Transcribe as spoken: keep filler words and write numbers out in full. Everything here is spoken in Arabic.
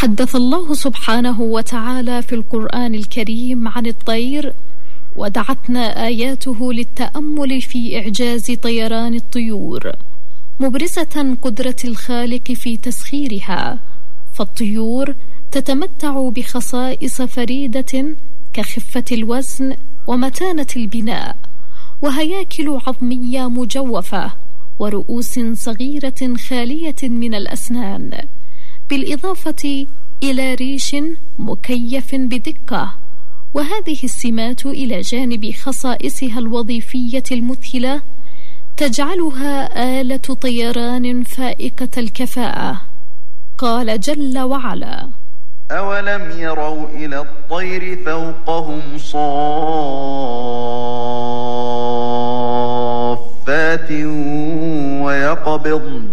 تحدث الله سبحانه وتعالى في القرآن الكريم عن الطير، ودعتنا آياته للتأمل في إعجاز طيران الطيور، مبرزة قدرة الخالق في تسخيرها. فالطيور تتمتع بخصائص فريدة كخفة الوزن ومتانة البناء، وهياكل عظمية مجوفة، ورؤوس صغيرة خالية من الأسنان، بالإضافة إلى ريش مكيف بدقة. وهذه السمات إلى جانب خصائصها الوظيفية المذهلة تجعلها آلة طيران فائقة الكفاءة. قال جل وعلا: أولم يروا إلى الطير فوقهم صافات ويقبضن